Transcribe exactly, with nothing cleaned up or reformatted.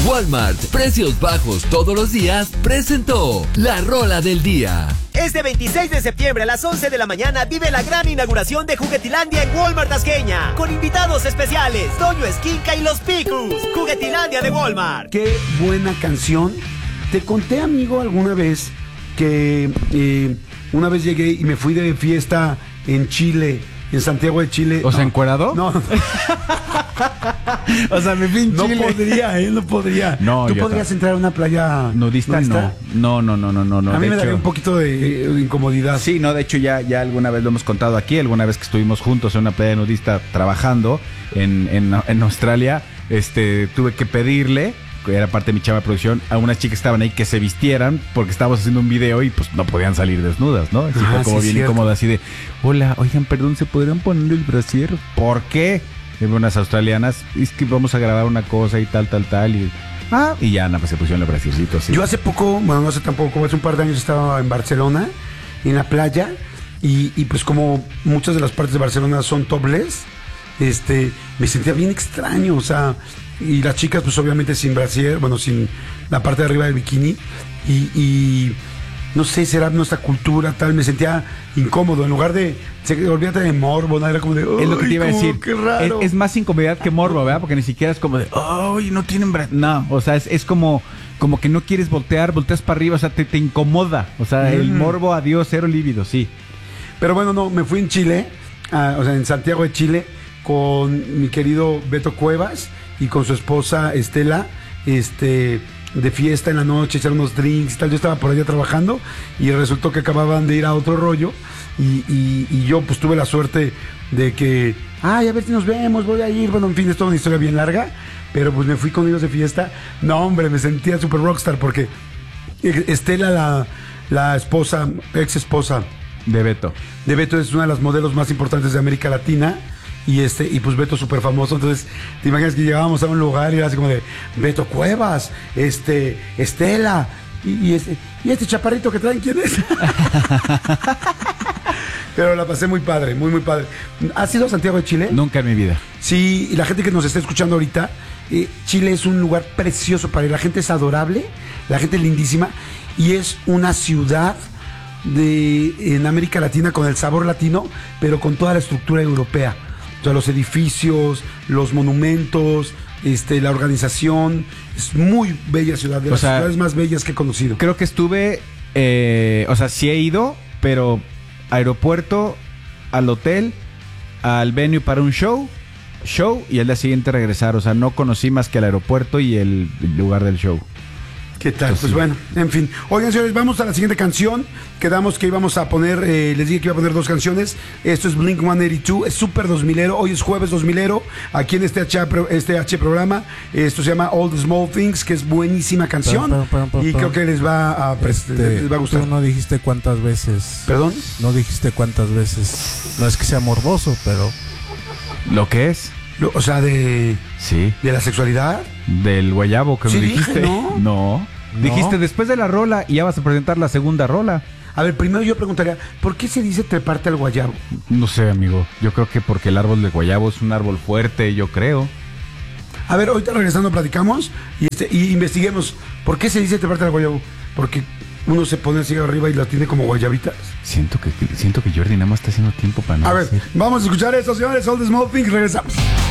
Walmart, precios bajos todos los días, presentó la rola del día. Este veintiséis de septiembre a las once de la mañana vive la gran inauguración de Juguetilandia en Walmart Tasqueña, con invitados especiales, Toño Esquinca y los Picus. Juguetilandia de Walmart. Qué buena canción. Te conté, amigo, alguna vez que eh, una vez llegué y me fui de fiesta en Chile, en Santiago de Chile. ¿O sea, no, encuerado? No, no. O sea, me fui en No Chile. podría, ¿eh? No podría. No, ¿Tú yo podrías ta- entrar a una playa Nudista, nudista? no. No, no, no, no, no. A mí de me hecho, daría un poquito de, de incomodidad. Sí, no, de hecho ya, ya alguna vez lo hemos contado aquí, alguna vez que estuvimos juntos en una playa nudista trabajando en, en, en Australia, este, tuve que pedirle, que era parte de mi chava de producción, a unas chicas que estaban ahí que se vistieran porque estábamos haciendo un video y pues no podían salir desnudas, ¿no? Así Ah, fue como sí, bien cierto. incómodo, así de, hola, oigan, perdón, ¿se podrían poner el brasier? ¿Por qué? Y unas australianas, es que vamos a grabar una cosa y tal, tal, tal, y... Ah, y ya, nada, pues se pusieron el brasiercito así. Yo hace poco, bueno, no sé tampoco, como hace un par de años estaba en Barcelona, en la playa, y, y pues como muchas de las partes de Barcelona son topless, este, me sentía bien extraño, o sea, y las chicas pues obviamente sin brasier, bueno, sin la parte de arriba del bikini, y, y no sé, será nuestra cultura, tal, me sentía incómodo, en lugar de, se, olvídate de morbo, ¿no? Era como de, Es lo que te iba a "Ay, decir. cómo, qué raro". Es, es más incomodidad que morbo, ¿verdad? Porque ni siquiera es como de, ay, no tienen bra-". No, o sea, es, es como, como que no quieres voltear, volteas para arriba, o sea, te, te incomoda. O sea, el Mm. morbo, adiós, cero líbido, sí. Pero bueno, no, me fui en Chile, ah, o sea, en Santiago de Chile, con mi querido Beto Cuevas y con su esposa Estela, este, de fiesta en la noche, echar unos drinks y tal. Yo estaba por allá trabajando y resultó que acababan de ir a otro rollo y, y, y yo pues tuve la suerte de que, ay, a ver si nos vemos, voy a ir. Bueno, en fin, es toda una historia bien larga, pero pues me fui con ellos de fiesta. No, hombre, me sentía super rockstar porque Estela, la, la esposa, ex esposa De Beto. de Beto, es una de las modelos más importantes de América Latina. Y este, y pues Beto súper famoso. Entonces, te imaginas que llegábamos a un lugar y era así como de Beto Cuevas, este, Estela, y, y este, y este chaparrito que traen, ¿quién es? Pero la pasé muy padre, muy, muy padre. ¿Has ido a Santiago de Chile? Nunca en mi vida. Sí, y la gente que nos está escuchando ahorita, eh, Chile es un lugar precioso para ir. La gente es adorable, la gente es lindísima, y es una ciudad de en América Latina con el sabor latino, pero con toda la estructura europea. O sea, los edificios, los monumentos, este, la organización. Es muy bella ciudad, de O las sea, ciudades más bellas que he conocido. Creo que estuve, eh, o sea, sí he ido, pero aeropuerto, al hotel, al venue para un show, show y al día siguiente regresar. O sea, no conocí más que el aeropuerto y el lugar del show. ¿Qué tal? Pues Pues sí. bueno, en fin. Oigan, señores, vamos a la siguiente canción. Quedamos que íbamos a poner, eh, les dije que iba a poner dos canciones. Esto es Blink ciento ochenta y dos, es súper dos milero. Hoy es jueves dos milero, aquí en este H, pro- este H programa. Esto se llama All the Small Things, que es buenísima canción. Pero, pero, pero, y pero, creo que les va a, pres- Este, les va a gustar. Tú no dijiste cuántas veces. ¿Perdón? No dijiste cuántas veces. No es que sea morboso, pero. ¿Lo que es? Lo- O sea, de, Sí. de la sexualidad. Del guayabo que Sí me dije, dijiste. ¿no? No. Dijiste después de la rola y ya vas a presentar la segunda rola. A ver, primero yo preguntaría, ¿por qué se dice treparte al guayabo? No sé, amigo. Yo creo que porque el árbol de guayabo es un árbol fuerte, yo creo. A ver, ahorita regresando platicamos y, este, y investiguemos. ¿Por qué se dice treparte al guayabo? Porque uno se pone así arriba y la tiene como guayabitas. Siento que siento que Jordi nada más está haciendo tiempo para no A ver, decir. vamos a escuchar esto, señores. All the Small Things, regresamos.